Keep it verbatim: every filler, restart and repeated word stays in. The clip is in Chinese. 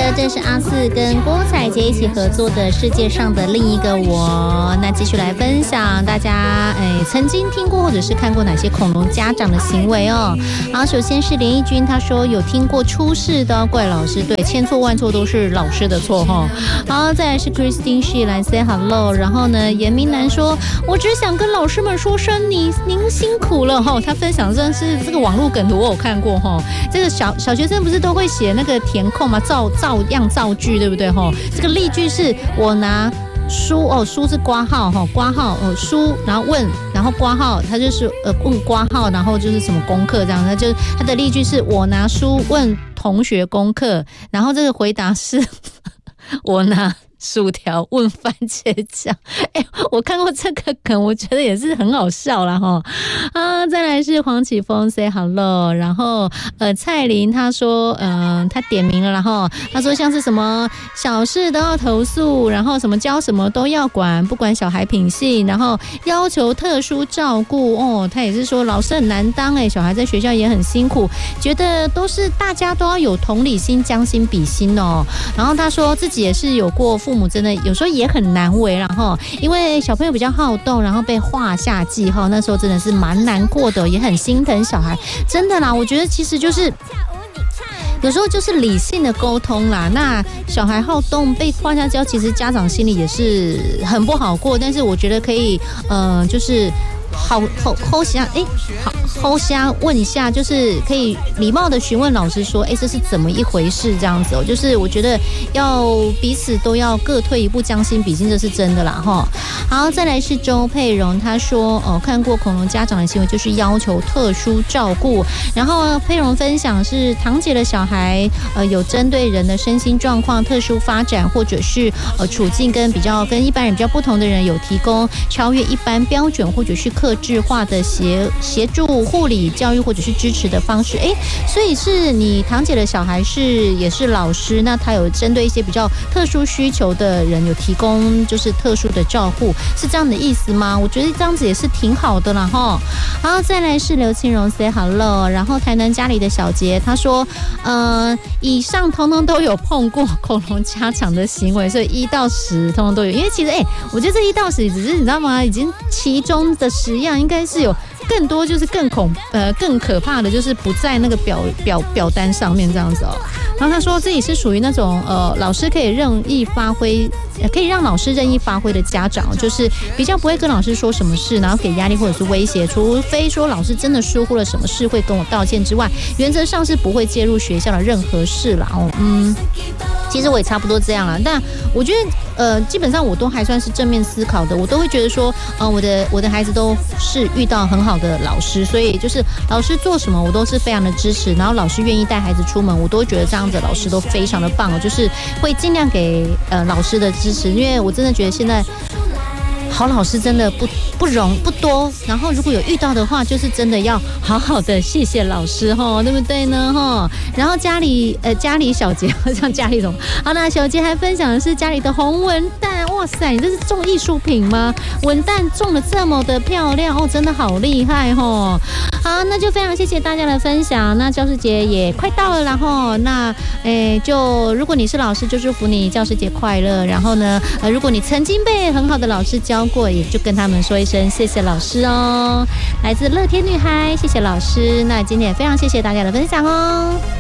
的，这是阿四跟郭采洁一起合作的《世界上的另一个我》。那继续来分享大家哎曾经听过或者是看过哪些恐龙家长的行为哦。好，首先是连义军，他说有听过出事都要怪老师，对，千错万错都是老师的错哈。好，再来是 Christine She 来 say hello， 然后呢，严明南说，我只想跟老师们说声你您辛苦了哈。他分享真的是这个网络梗图，我有看过哈。这个小小学生不是都会写那个填空嘛，造造样造句，对不对哈？这个例句是我拿书哦，书是括号哈，括号哦书，然后问，然后括号，他就是呃问括号，然后就是什么功课这样，他就他的例句是我拿书问同学功课，然后这个回答是我拿薯条问番茄酱。哎、欸，我看过这个梗，我觉得也是很好笑啦齁。啊，再来是黄启峰 say hello， 然后呃蔡琳她说，嗯、呃，她点名了，然后她说像是什么小事都要投诉，然后什么教什么都要管，不管小孩品性，然后要求特殊照顾哦。她也是说老师很难当哎、欸，小孩在学校也很辛苦，觉得都是大家都要有同理心，将心比心哦。然后她说自己也是有过父母真的有时候也很难为，然后因为小朋友比较好动，然后被画下记号，那时候真的是蛮难过的，也很心疼小孩。真的啦，我觉得其实就是有时候就是理性的沟通啦。那小孩好动被画下教，其实家长心里也是很不好过，但是我觉得可以呃就是好好好想哎，好好想问一下，就是可以礼貌的询问老师说，哎，这是怎么一回事？这样子哦，就是我觉得要彼此都要各退一步，将心比心，这是真的啦哈。好，再来是周佩蓉，她说哦，看过恐龙家长的行为，就是要求特殊照顾。然后佩蓉分享是堂姐的小孩，呃，有针对人的身心状况、特殊发展，或者是呃处境跟比较跟一般人比较不同的人，有提供超越一般标准或者是客制化的协协助护理教育或者是支持的方式。哎，所以是你堂姐的小孩是也是老师，那他有针对一些比较特殊需求的人有提供就是特殊的照顾，是这样的意思吗？我觉得这样子也是挺好的啦齁。好，再来是刘清荣 say hello， 然后台南家里的小杰他说，呃，以上通通都有碰过恐龙家长的行为，所以一到十通通都有。因为其实哎、欸，我觉得这一到十只是你知道吗？已经其中的十样应该是有更多，就是更恐呃更可怕的，就是不在那个表表表单上面这样子哦。然后他说自己是属于那种呃老师可以任意发挥，呃可以让老师任意发挥的家长，就是比较不会跟老师说什么事，然后给压力或者是威胁，除非说老师真的疏忽了什么事会跟我道歉之外，原则上是不会介入学校的任何事啦。哦，嗯，其实我也差不多这样啦，但我觉得呃基本上我都还算是正面思考的，我都会觉得说，呃我的我的孩子都是遇到很好的老师，所以就是老师做什么我都是非常的支持，然后老师愿意带孩子出门，我都会觉得这样子老师都非常的棒，我就是会尽量给呃老师的支持，因为我真的觉得现在好老师真的不不容不多，然后如果有遇到的话，就是真的要好好的谢谢老师齁，对不对呢齁？然后家里呃家里小杰像家里什么？好，那小杰还分享的是家里的红文蛋，哇塞，你这是种艺术品吗？文蛋种的这么的漂亮哦，真的好厉害齁！好，那就非常谢谢大家的分享。那教师节也快到了，然后那诶就如果你是老师，就祝福你教师节快乐。然后呢，呃如果你曾经被很好的老师教过，也就跟他们说一声谢谢老师哦。来自乐天女孩，谢谢老师。那今天也非常谢谢大家的分享哦。